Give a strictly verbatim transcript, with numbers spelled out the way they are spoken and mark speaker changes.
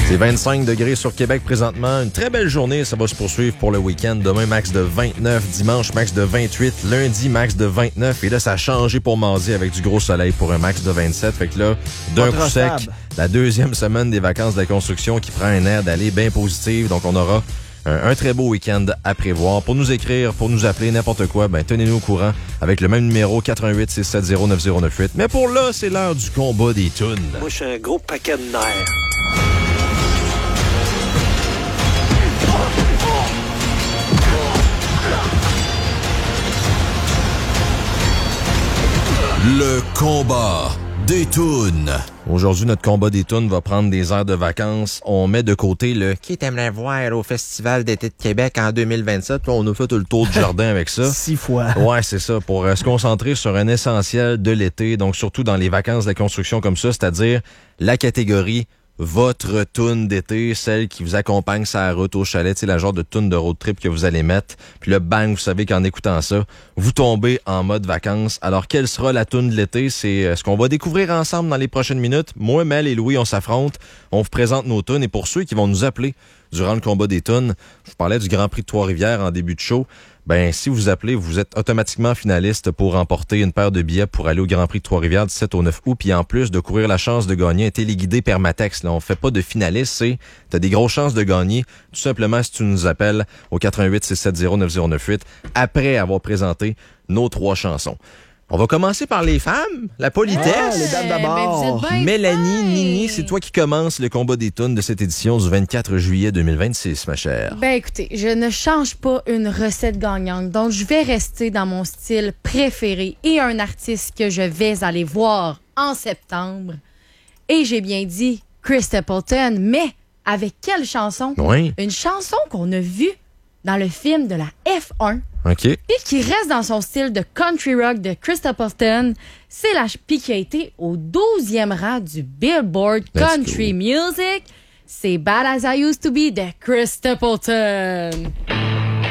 Speaker 1: C'est vingt-cinq degrés sur Québec présentement. Une très belle journée, ça va se poursuivre pour le week-end. Demain, max de vingt-neuf. Dimanche, max de vingt-huit. Lundi, max de vingt-neuf. Et là, ça a changé pour mardi avec du gros soleil pour un max de vingt-sept. Fait que là, d'un coup sec, la deuxième semaine des vacances de la construction qui prend un air d'aller bien positive. Donc, on aura un, un très beau week-end à prévoir. Pour nous écrire, pour nous appeler, n'importe quoi, ben tenez-nous au courant avec le même numéro quatre un huit six sept zéro neuf zéro neuf huit. Mais pour là, c'est l'heure du combat des tunes.
Speaker 2: Moi, je suis un gros paquet de nerfs.
Speaker 1: Le combat des tunes. Aujourd'hui, notre combat des tunes va prendre des heures de vacances. On met de côté le « Qui t'aimerait voir au Festival d'été de Québec en deux mille vingt-sept ». On a fait tout le tour du jardin avec ça.
Speaker 3: Six fois.
Speaker 1: Ouais, c'est ça. Pour euh, se concentrer sur un essentiel de l'été, donc surtout dans les vacances de la construction comme ça, c'est-à-dire la catégorie votre toune d'été, celle qui vous accompagne sur la route au chalet, tu sais, la genre de toune de road trip que vous allez mettre. Puis là, bang, vous savez qu'en écoutant ça, vous tombez en mode vacances. Alors, quelle sera la toune de l'été? C'est euh, ce qu'on va découvrir ensemble dans les prochaines minutes. Moi, Mel et Louis, on s'affronte. On vous présente nos tunes. Et pour ceux qui vont nous appeler durant le combat des tunes, je vous parlais du Grand Prix de Trois-Rivières en début de show. Ben, si vous appelez, vous êtes automatiquement finaliste pour remporter une paire de billets pour aller au Grand Prix de Trois-Rivières du sept au neuf août. Puis en plus de courir la chance de gagner un téléguidé Permatex, là, on fait pas de finaliste, c'est t'as des grosses chances de gagner. Tout simplement si tu nous appelles au quatre un huit six sept zéro neuf zéro neuf huit après avoir présenté nos trois chansons. On va commencer par les femmes, la politesse.
Speaker 3: Ah, les dames d'abord.
Speaker 4: Ben,
Speaker 1: Mélanie, Nini, c'est toi qui commence le combat des tunes de cette édition du vingt-quatre juillet deux mille vingt-six, ma chère.
Speaker 4: Ben écoutez, je ne change pas une recette gagnante, donc je vais rester dans mon style préféré et un artiste que je vais aller voir en septembre. Et j'ai bien dit Chris Stapleton, mais avec quelle chanson?
Speaker 1: Oui.
Speaker 4: Une chanson qu'on a vue dans le film de la F un.
Speaker 1: OK.
Speaker 4: Puis qui reste dans son style de country rock de Chris Stapleton. C'est la puis qui a été au douzième rang du Billboard
Speaker 1: Let's
Speaker 4: Country
Speaker 1: go.
Speaker 4: Music. C'est Bad As I Used to Be de Chris Stapleton.